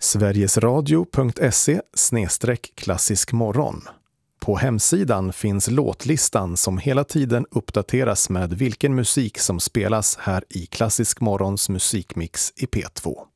sverigesradio.se/klassiskmorgon. På hemsidan finns låtlistan som hela tiden uppdateras med vilken musik som spelas här i Klassisk Morgons musikmix i P2.